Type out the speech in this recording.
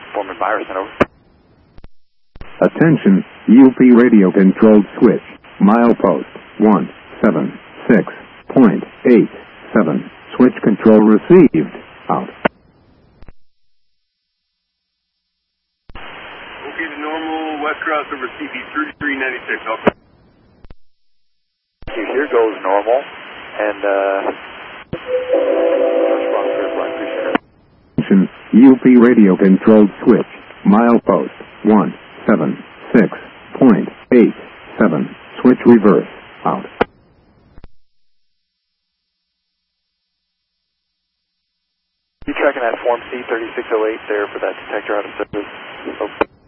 Foreman Byerson, over. Attention, UP radio controlled switch. Milepost 176.87. Switch control received. Out. Okay, to normal, west crossover CB 3396, okay. Here goes normal, and Attention, UP radio controlled switch. Milepost 176.87. Switch reverse. Out. You tracking that Form C3608 there for that detector out of service? Oh.